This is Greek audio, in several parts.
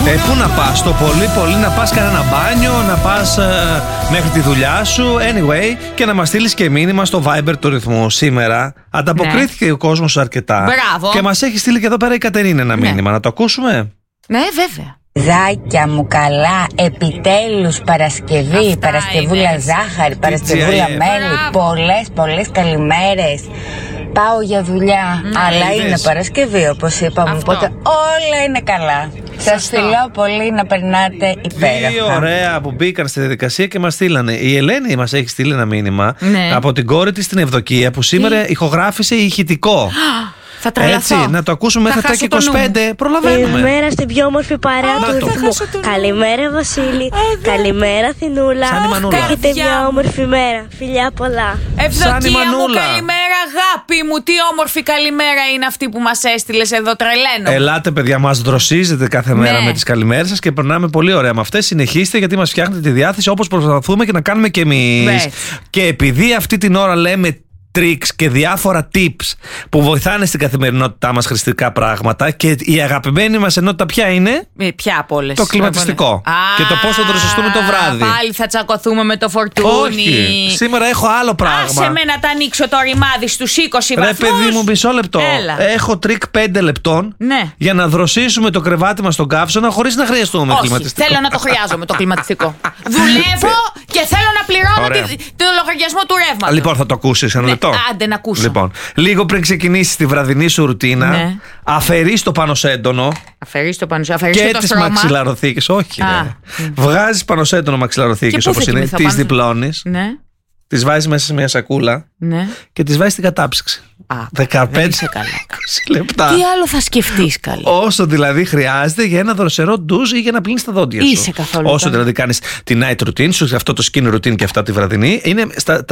Πού να πας, το πολύ να πας κανένα μπάνιο, να πας μέχρι τη δουλειά σου, anyway, και να μας στείλεις και μήνυμα στο Viber του Ρυθμού. Σήμερα ανταποκρίθηκε ο κόσμος αρκετά. Μπράβο. Και μας έχει στείλει και εδώ πέρα η Κατερίνα ένα μήνυμα. Να το ακούσουμε? Ναι, βέβαια. Ζάκια μου καλά, επιτέλους Παρασκευή, Παρασκευούλα ζάχαρη, Παρασκευούλα μέλι, πολλές καλημέρες. Πάω για δουλειά, αλλά είναι Παρασκευή όπως είπαμε, οπότε όλα είναι καλά. Σας φιλώ πολύ, να περνάτε υπέροχα. Τι ωραία που μπήκαν στη διαδικασία και μας στείλανε. Η Ελένη μας έχει στείλει ένα μήνυμα από την κόρη της στην Ευδοκία που σήμερα ηχογράφησε ηχητικό. Θα τρελαθώ. Έτσι, να το ακούσουμε μέχρι τα 25. Προλαβαίνουμε. Καλημέρα στην πιο όμορφη παρέα του Ρυθμού. Καλημέρα Βασίλη. Καλημέρα Θηνούλα. Έχετε μια όμορφη μέρα. Φιλιά πολλά. Ευδοκία μου, καλημέρα αγάπη μου. Τι όμορφη καλημέρα είναι αυτή που μας έστειλες εδώ, τρελαίνω. Ελάτε παιδιά, μας δροσίζετε κάθε μέρα με τις καλημέρες σας και περνάμε πολύ ωραία με αυτές. Συνεχίστε γιατί μας φτιάχνετε τη διάθεση όπως προσπαθούμε και να κάνουμε κι εμείς. Και επειδή αυτή την ώρα λέμε tricks και διάφορα tips που βοηθάνε στην καθημερινότητά μας, χρηστικά πράγματα, και η αγαπημένη μας ενότητα ποια είναι? Ποια από όλες? Το κλιματιστικό. Και το πώς θα δροσιστούμε το βράδυ. Πάλι θα τσακωθούμε με το φορτούνι. Όχι, σήμερα έχω άλλο πράγμα. Άσε με να τα ανοίξω το ρημάδι στους 20 βαθμούς. Ρε παιδί μου, μισό λεπτό. Έχω τρίκ 5 λεπτών για να δροσίσουμε το κρεβάτι μας στον καύσωνα χωρίς να χρειαστούμε κλιματιστικό. Θέλω να το χρειάζομαι το κλιματιστικό. Δουλεύω και θέλω να πληρώνω το λογαριασμό του ρεύματος. Λοιπόν, θα το ακούσεις ένα λεπτό. Άντε να ακούσω. Λοιπόν, λίγο πριν ξεκινήσεις τη βραδινή σου ρουτίνα, αφαιρείς το πανωσέντονο. Αφαιρείς το και τις μαξιλαροθήκες. Όχι, βγάζεις πανωσέντονο μαξιλαροθήκες όπως είναι, τις διπλώνεις, τις βάζεις μέσα σε μια σακούλα και τις βάζεις στην κατάψυξη. 15-20 λεπτά. Τι άλλο θα σκεφτείς, καλή? Όσο δηλαδή χρειάζεται για ένα δροσερό ντουζ ή για να πλύνεις τα δόντια σου. Είσαι καθόλου. Όσο δηλαδή κάνεις τη night routine σου, αυτό το skin routine και αυτά τη βραδινή, είναι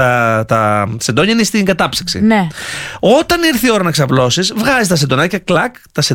τα σεντόνια είναι στην κατάψυξη. Ναι. Όταν ήρθε η ώρα να ξαπλώσεις, βγάζεις τα σεντονάκια, κλακ,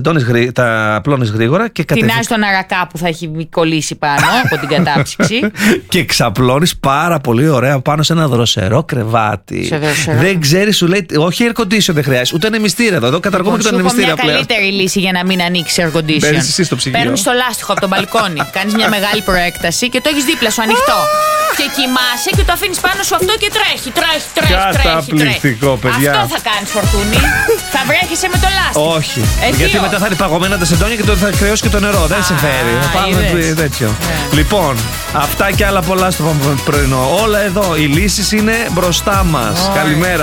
τα απλώνεις γρήγορα και τεινάζεις τον αρακά που θα έχει κολλήσει πάνω από την κατάψυξη. Και ξαπλώνεις πάρα πολύ ωραία πάνω σε ένα δροσερό κρεβάτι. Δεν ξέρεις, σου λέει, όχι air condition δεν χρειάζεται, ούτε ανεμιστήρα εδώ. Εδώ καταργούμε και το ανεμιστήρα πλέον. Μια καλύτερη λύση για να μην ανοίξει air condition. Παίρνεις το λάστιχο από τον μπαλκόνι, κάνεις μια μεγάλη προέκταση και το έχεις δίπλα σου ανοιχτό. Και κοιμάσαι και το αφήνεις πάνω σου αυτό και τρέχει. Καταπληκτικό, παιδιά. Αυτό θα κάνεις, φορτούνι. Θα βρέχεσαι με το λάστιχο. Όχι. Γιατί μετά θα είναι παγωμένα τα σεντόνια και θα κρεώσει και το νερό. Δεν σε φέρει. Θα πάμε τέτοιο. Λοιπόν, αυτά και άλλα πολλά στο πρωινό. Όλα εδώ. Οι λύσεις είναι μπροστά μας. Καλημέρα.